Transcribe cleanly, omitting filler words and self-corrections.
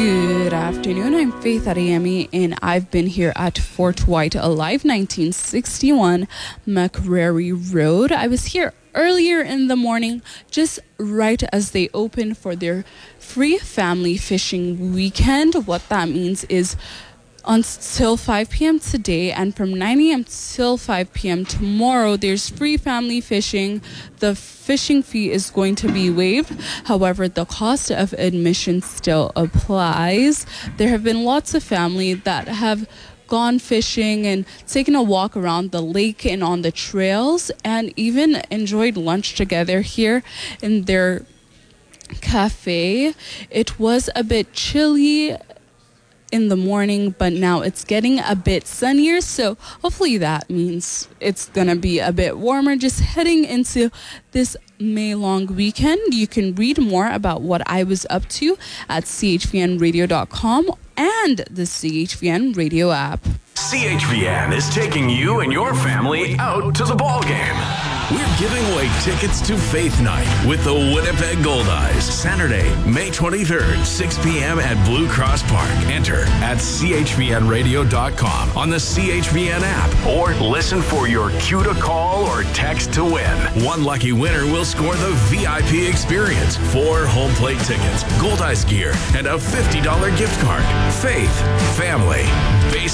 Good afternoon. I'm Faith Adeyemi, and I've been here at Fort White Alive 1961 McCreary Road. I was here earlier in the morning, just right as they opened for their free family fishing weekend. What that means is until 5 p.m. today, and from 9 a.m. till 5 p.m. tomorrow, there's free family fishing. The fishing fee is going to be waived. However, the cost of admission still applies. There have been lots of family that have gone fishing and taken a walk around the lake and on the trails, and even enjoyed lunch together here in their cafe. It was a bit chilly in the morning, but now it's getting a bit sunnier, so hopefully that means it's gonna be a bit warmer just heading into this May long weekend. You can read more about what I was up to at chvnradio.com and the CHVN radio app. CHVN is taking you and your family out to the ball game. We're giving away tickets to Faith Night with the Winnipeg Goldeyes. Saturday, May 23rd, 6 p.m. at Blue Cross Park. Enter at chvnradio.com on the CHVN app, or listen for your cue to call or text to win. One lucky winner will score the VIP experience, 4 home plate tickets, Goldeyes gear, and a $50 gift card. Faith, family,